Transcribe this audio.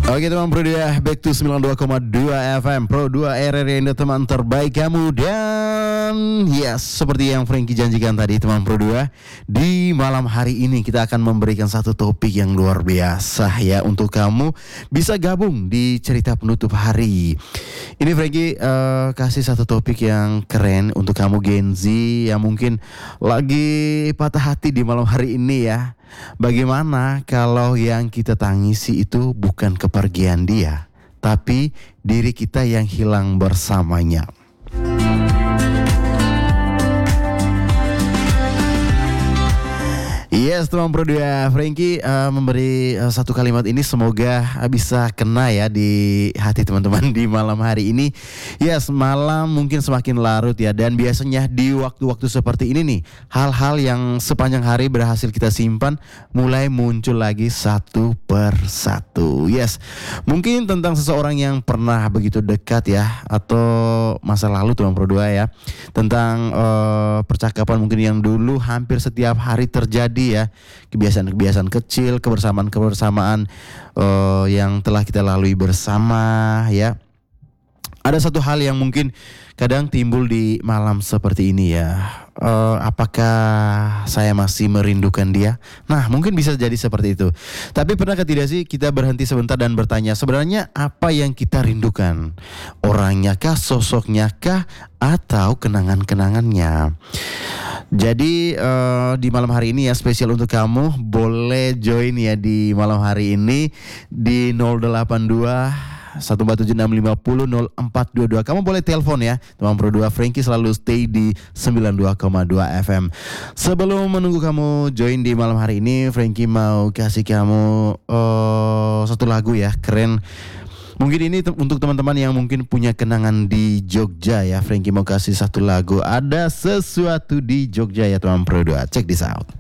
Oke teman Pro 2, back to 92,2 FM Pro 2 RRI Indo, teman terbaik kamu. Dan yes, seperti yang Frankie janjikan tadi teman Pro 2, di malam hari ini kita akan memberikan satu topik yang luar biasa ya, untuk kamu bisa gabung di cerita penutup hari. Ini Frankie kasih satu topik yang keren untuk kamu Gen Z yang mungkin lagi patah hati di malam hari ini ya. Bagaimana kalau yang kita tangisi itu bukan kepergian dia, tapi diri kita yang hilang bersamanya. Yes, teman Pro 2, Frankie memberi satu kalimat ini semoga bisa kena ya di hati teman-teman di malam hari ini. Yes, malam mungkin semakin larut ya, dan biasanya di waktu-waktu seperti ini nih, hal-hal yang sepanjang hari berhasil kita simpan mulai muncul lagi satu per satu. Yes, mungkin tentang seseorang yang pernah begitu dekat ya, atau masa lalu teman Pro 2 ya, tentang percakapan mungkin yang dulu hampir setiap hari terjadi ya, kebiasaan-kebiasaan kecil, kebersamaan yang telah kita lalui bersama ya. Ada satu hal yang mungkin kadang timbul di malam seperti ini ya. Apakah saya masih merindukan dia? Nah, mungkin bisa jadi seperti itu. Tapi pernahkah tidak sih kita berhenti sebentar dan bertanya, sebenarnya apa yang kita rindukan? Orangnya kah, sosoknya kah, atau kenangan-kenangannya? Jadi di malam hari ini ya, spesial untuk kamu, boleh join ya di malam hari ini di 082 147650422. Kamu boleh telepon ya teman Pro 2. Frankie selalu stay di 92,2 FM. Sebelum menunggu kamu join di malam hari ini, Frankie mau kasih kamu satu lagu ya, keren. Mungkin ini untuk teman-teman yang mungkin punya kenangan di Jogja ya. Frankie mau kasih satu lagu, Ada Sesuatu di Jogja ya teman Pro 2. Check this out.